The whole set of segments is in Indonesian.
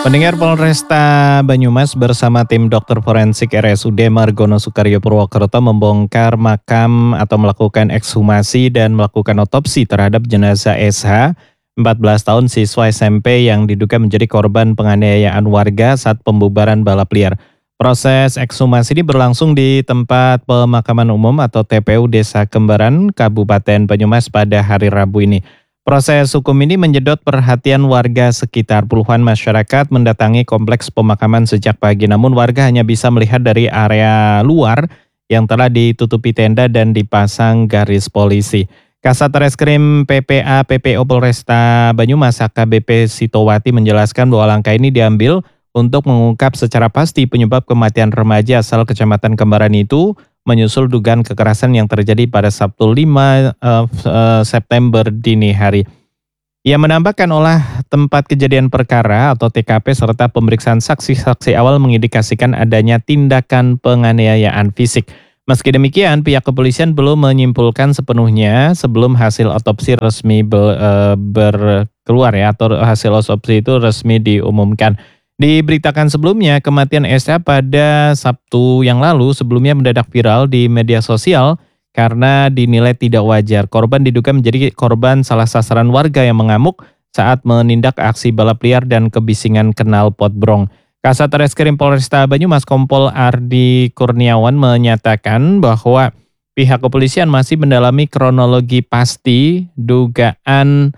Pendengar, Polresta Banyumas bersama tim dokter forensik RSUD Margono Soekaryo Purwokerto membongkar makam atau melakukan ekshumasi dan melakukan otopsi terhadap jenazah SH, 14 tahun siswa SMP yang diduga menjadi korban penganiayaan warga saat pembubaran balap liar. Proses ekshumasi ini berlangsung di tempat pemakaman umum atau TPU Desa Kembaran, Kabupaten Banyumas pada hari Rabu ini. Proses hukum ini menyedot perhatian warga sekitar. Puluhan masyarakat mendatangi kompleks pemakaman sejak pagi, namun warga hanya bisa melihat dari area luar yang telah ditutupi tenda dan dipasang garis polisi. Kasat Reskrim PPA PPO Polresta Banyumas AKBP Sitowati menjelaskan bahwa langkah ini diambil untuk mengungkap secara pasti penyebab kematian remaja asal Kecamatan Kembaran itu menyusul dugaan kekerasan yang terjadi pada Sabtu 5 September dini hari. Ia menambahkan olah tempat kejadian perkara atau TKP serta pemeriksaan saksi-saksi awal mengindikasikan adanya tindakan penganiayaan fisik. Meski demikian, pihak kepolisian belum menyimpulkan sepenuhnya sebelum hasil otopsi resmi berkeluar ya, atau hasil otopsi itu resmi diumumkan. Diberitakan sebelumnya, kematian SH pada Sabtu yang lalu sebelumnya mendadak viral di media sosial karena dinilai tidak wajar. Korban diduga menjadi korban salah sasaran warga yang mengamuk saat menindak aksi balap liar dan kebisingan knalpot brong. Kasat Reskrim Polresta Banyumas Kompol Ardi Kurniawan menyatakan bahwa pihak kepolisian masih mendalami kronologi pasti dugaan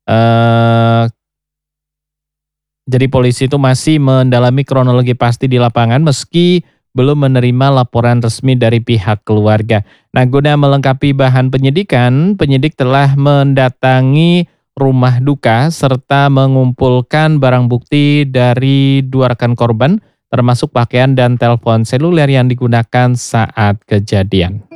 jadi polisi itu masih mendalami kronologi pasti di lapangan meski belum menerima laporan resmi dari pihak keluarga. Nah, guna melengkapi bahan penyidikan, penyidik telah mendatangi rumah duka serta mengumpulkan barang bukti dari dua rekan korban, termasuk pakaian dan telepon seluler yang digunakan saat kejadian.